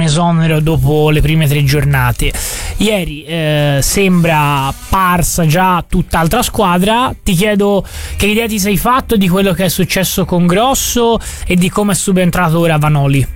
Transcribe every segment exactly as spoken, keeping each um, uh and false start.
esonero dopo le prime tre giornate. Ieri eh, sembra parsa già tutt'altra squadra. Ti chiedo che idea ti sei fatto di quello che è successo con Grosso e di come è subentrato ora Vanoli.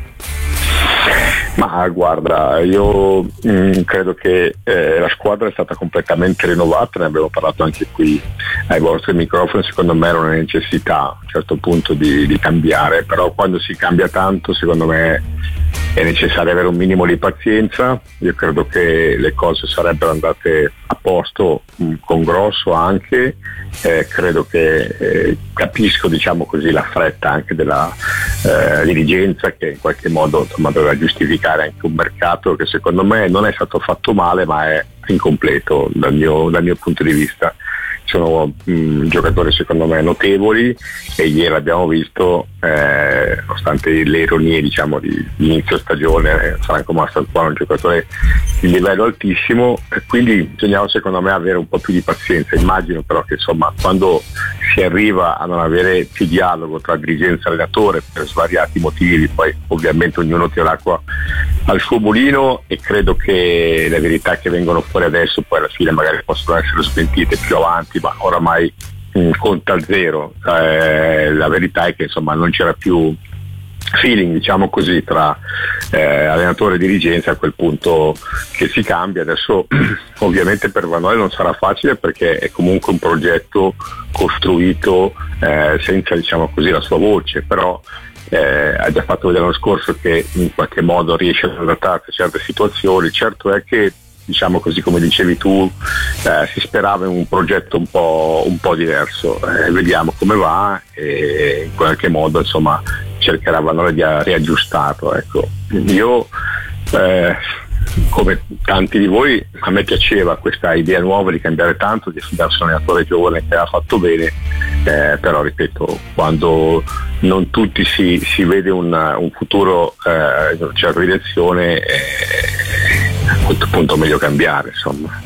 Ma guarda, io mh, credo che eh, la squadra è stata completamente rinnovata, ne abbiamo parlato anche qui ai vostri microfoni. Secondo me era una necessità a un certo punto di, di cambiare, però quando si cambia tanto secondo me è necessario avere un minimo di pazienza. Io credo che le cose sarebbero andate a posto mh, con Grosso anche, eh, credo che eh, capisco, diciamo così, la fretta anche della eh, dirigenza che in qualche modo insomma, doveva giustificare anche un mercato che secondo me non è stato fatto male ma è incompleto dal mio, dal mio punto di vista. Sono mh, giocatori secondo me notevoli e ieri abbiamo visto, eh, nonostante le ironie diciamo di, di inizio stagione, eh, Franco Mastantuono è un giocatore di livello altissimo, e quindi bisognava secondo me avere un po' più di pazienza. Immagino però che insomma quando si arriva a non avere più dialogo tra dirigenza e allenatore per svariati motivi, poi ovviamente ognuno tira l'acqua al suo mulino, e credo che le verità che vengono fuori adesso poi alla fine magari possono essere smentite più avanti, ma oramai mh, conta a zero. Eh, la verità è che insomma non c'era più feeling, diciamo così, tra eh, allenatore e dirigenza. A quel punto che si cambia adesso ovviamente per Vanoli non sarà facile perché è comunque un progetto costruito eh, senza, diciamo così, la sua voce, però eh, ha già fatto vedere l'anno scorso che in qualche modo riesce ad adattarsi a certe situazioni. Certo è che, diciamo così, come dicevi tu, eh, si sperava in un progetto un po', un po' diverso. Eh, vediamo come va e in qualche modo insomma cercherà Vanoli di riaggiustarlo. Ecco. Io eh, come tanti di voi, a me piaceva questa idea nuova di cambiare tanto, di affidarsi a un allenatore giovane che ha fatto bene, eh, però ripeto, quando non tutti si, si vede un, un futuro eh, in una certa direzione, eh, a questo punto è meglio cambiare, insomma.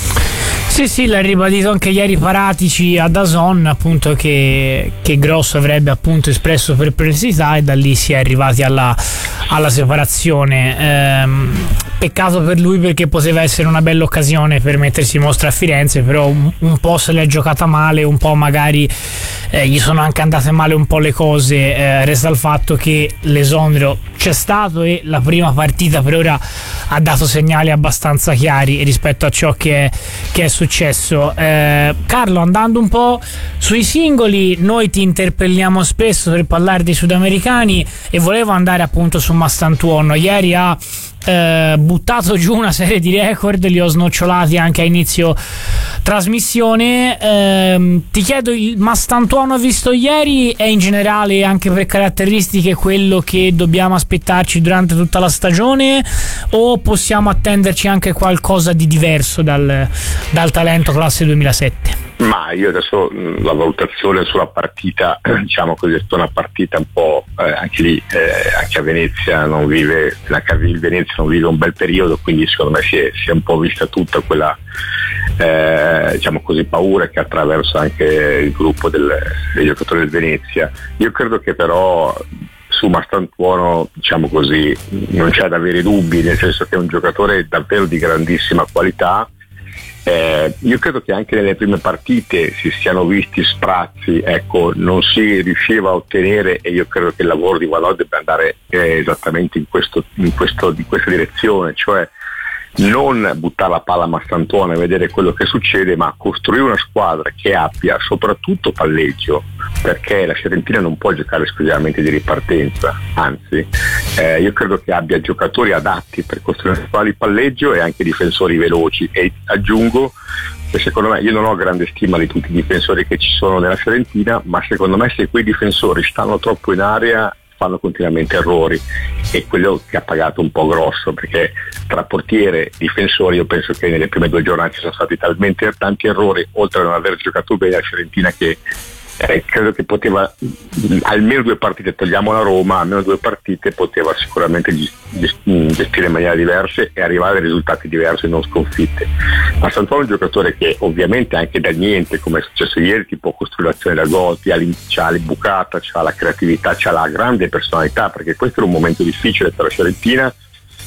Sì, sì, l'ha ribadito anche ieri Paratici a D A Z N, appunto, che, che Grosso avrebbe appunto espresso perplessità, e da lì si è arrivati alla, alla separazione. Ehm, peccato per lui perché poteva essere una bella occasione per mettersi in mostra a Firenze, però un, un po' se l'è giocata male, un po' magari eh, gli sono anche andate male un po' le cose. Eh, resta il fatto che l'esonero c'è stato e la prima partita per ora ha dato segnali abbastanza chiari rispetto a ciò che è, che è successo. Eh, Carlo, andando un po' sui singoli, noi ti interpelliamo spesso per parlare dei sudamericani e volevo andare appunto su Mastantuono. Ieri ha eh, buttato giù una serie di record, li ho snocciolati anche a inizio trasmissione. Eh, ti chiedo, il Mastantuono visto ieri è in generale, anche per caratteristiche, quello che dobbiamo aspettarci durante tutta la stagione, o possiamo attenderci anche qualcosa di diverso dal, dal talento classe duemilasette? Ma io adesso la valutazione sulla partita, diciamo così, è stata una partita un po' eh, anche lì, eh, anche a Venezia non vive, la il Venezia non vive un bel periodo, quindi secondo me si è, si è un po' vista tutta quella eh, diciamo così paura che attraversa anche il gruppo del, dei giocatori del Venezia. Io credo che però su Mastantuono, diciamo così, non c'è da avere dubbi, nel senso che è un giocatore davvero di grandissima qualità. Eh, io credo che anche nelle prime partite si siano visti sprazzi, ecco, non si riusciva a ottenere, e io credo che il lavoro di Vanoli debba andare eh, esattamente in, questo, in, questo, in questa direzione, cioè non buttare la palla a Mastantuono e vedere quello che succede, ma costruire una squadra che abbia soprattutto palleggio, perché la Fiorentina non può giocare esclusivamente di ripartenza, anzi eh, io credo che abbia giocatori adatti per costruire una squadra di palleggio e anche difensori veloci. E aggiungo che secondo me, io non ho grande stima di tutti i difensori che ci sono nella Fiorentina, ma secondo me se quei difensori stanno troppo in area fanno continuamente errori, e quello che ha pagato un po' Grosso, perché tra portiere e difensori io penso che nelle prime due giornate ci sono stati talmente tanti errori, oltre a non aver giocato bene la Fiorentina, che eh, credo che poteva almeno due partite, togliamo la Roma, almeno due partite poteva sicuramente gestire in maniera diversa e arrivare a risultati diversi, non sconfitte. Ma Mastantuono è un giocatore che ovviamente anche da niente, come è successo ieri, ti può costruire l'azione da gol, c'ha l'imbucata, c'ha la creatività, c'ha la grande personalità, perché questo era un momento difficile per la Fiorentina,